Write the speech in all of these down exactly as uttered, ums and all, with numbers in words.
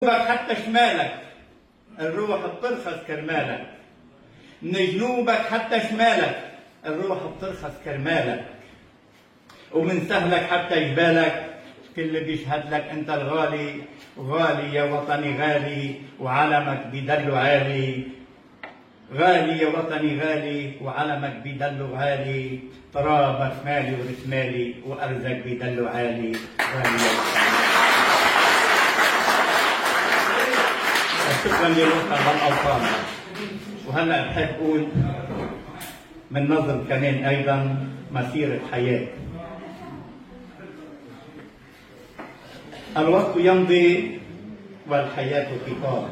حتى شمالك الروح بترخص كرمالك، من جنوبك حتى شمالك الروح بترخص كرمالك، ومن سهلك حتى جبالك كل بيشهد لك انت الغالي، غالي يا وطني غالي وعلمك بيدلو عالي، غالي يا وطني غالي وعلمك بيدلو عالي، ترابك مالي ورسمالي وارزك بيدلو عالي، غالي يا وطني. شكرا للوطن والاوطان. وهلا بحب اقول من نظم كمان ايضا مسيره حياه. الوقت يمضي والحياه قطار،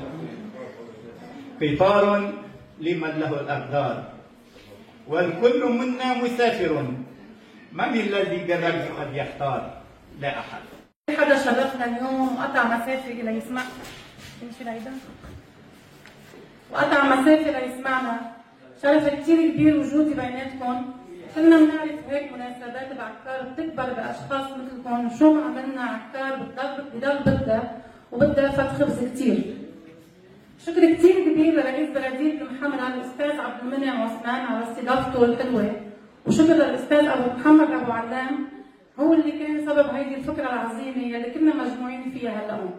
قطار لمن له الاقدار، والكل منا مسافر، من الذي بالرجل قد يختار؟ لا احد. حدا شرفنا اليوم وقطع مسافه ليسمع يمشي لعيدا وقطع مسافه ليسمعنا، شرف كثير كبير وجودي بيناتكم. كلنا بنعرف هيك مناسبات بعكار بتكبر باشخاص مثلكم، شو ما عملنا عكار بضل بدها وبدها فت خبز كثير. شكر كثير كبير لرئيس بلديه المحمر الاستاذ عبد المنعم عثمان على استضافته الحلوه، وشكر للاستاذ ابو محمد ابو علام هو اللي كان سبب هيدي الفكره العظيمه يلي كنا مجموعين فيها هلا هون.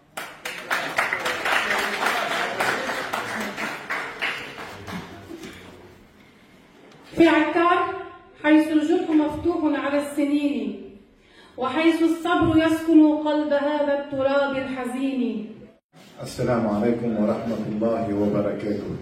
في عكار حيث الجرح مفتوح على السنين، وحيث الصبر يسكن قلب هذا التراب الحزين. السلام عليكم ورحمة الله وبركاته.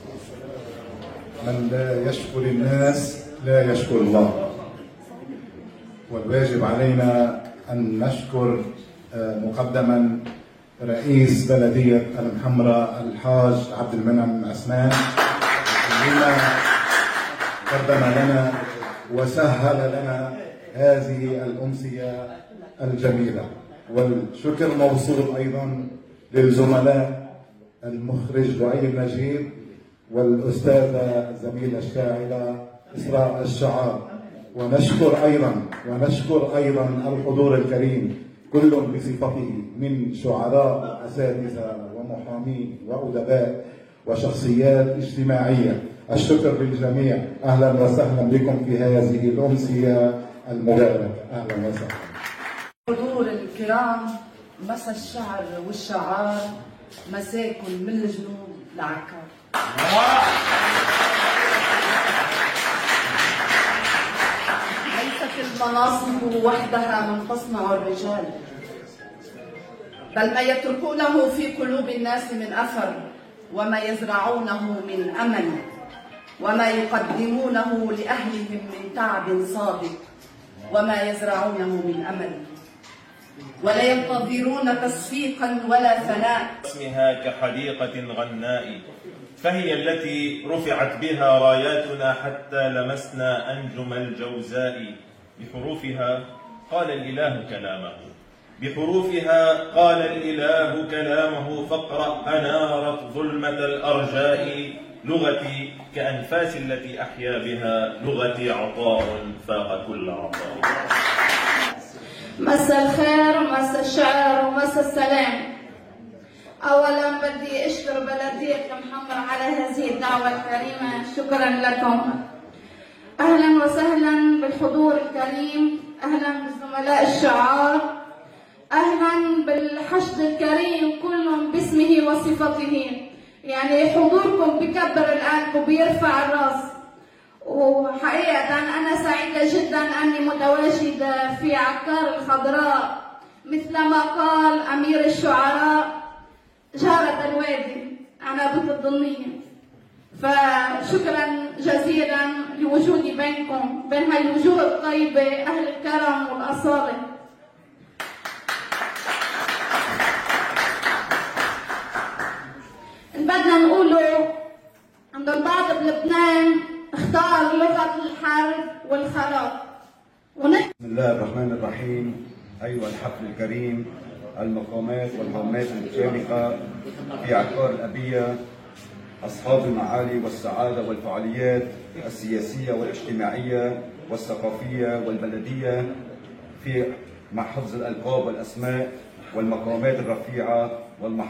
من لا يشكر الناس لا يشكر الله، والواجب علينا أن نشكر مقدما رئيس بلدية المحمرة الحاج عبد المنعم عثمان بما قدم لنا وسهل لنا هذه الأمسية الجميلة. والشكر موصول أيضا للزملاء المخرج لؤي النجيب والأستاذة الزميلة الشاعرة إسراء الشعار، ونشكر أيضا ونشكر أيضا الحضور الكريم كل بصفته من شعراء وأساتذة ومحامين وأدباء وشخصيات اجتماعية. الشكر للجميع، أهلا وسهلا بكم في هذه الأمسية المباركة، أهلا وسهلا. حضور الكرام، مسا الشعر والشعار، مساكن من الجنوب لعكار. ليست المناصب وحدها من تصنع الرجال، بل ما يتركونه في قلوب الناس من أثر، وما يزرعونه من أمل، وما يقدمونه لأهلهم من تعب صادق، وما يزرعونه من أمل، ولا ينتظرون تصفيقا ولا ثناء. اسمها كحديقة غناء، فهي التي رفعت بها راياتنا حتى لمسنا أنجم الجوزاء. بحروفها قال الإله كلامه، بحروفها قال الإله كلامه، فاقرأ أنارت ظلمة الأرجاء. لغتي كأنفاس التي أحيا بها، لغتي عطاء فاق كل عطاء. مساء الخير ومساء الشعر ومساء السلام. أولا بدي أشكر بلدية المحمر على هذه الدعوة الكريمة، شكرا لكم. أهلا وسهلا بالحضور الكريم، أهلا بالزملاء الشعار، أهلا بالحشد الكريم كلهم باسمه وصفته. يعني حضوركم بكبر القلب وبيرفع الراس، وحقيقة أنا سعيدة جدا أني متواجدة في عكار الخضراء، مثلما قال أمير الشعراء جارة الوادي عنابة الضنية. فشكرا جزيلا لوجودي بينكم، بين هاي الوجوه الطيبة أهل الكرم والأصالة. بدنا نقوله عند البعض بلبنان اختار لغة الحرب والخراب. بسم الله الرحمن الرحيم. أيها الحفل الكريم، المقامات والهامات المشاركة في عكار الأبية، أصحاب المعالي والسعادة والفعاليات السياسية والاجتماعية والثقافية والبلدية، في مع حفظ الألقاب والأسماء والمقامات الرفيعة والمحرومين